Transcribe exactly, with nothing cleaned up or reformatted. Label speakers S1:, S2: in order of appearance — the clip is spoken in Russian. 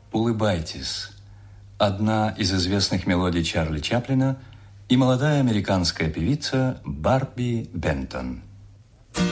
S1: «Улыбайтесь» – одна из известных мелодий Чарли Чаплина и молодая американская певица Барби Бентон.